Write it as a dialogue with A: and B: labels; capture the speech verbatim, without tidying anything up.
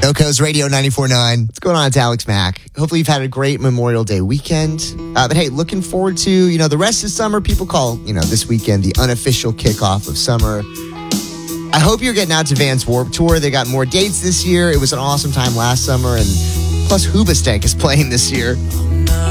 A: Coast Radio ninety-four point nine. What's going on? It's Alex Mack. Hopefully you've had a great Memorial Day weekend. Uh, but hey, looking forward to, you know, the rest of summer. People call, you know, this weekend the unofficial kickoff of summer. I hope you're getting out to Vans Warped Tour. They got more dates this year. It was an awesome time last summer. And plus, Hoobastank is playing this year.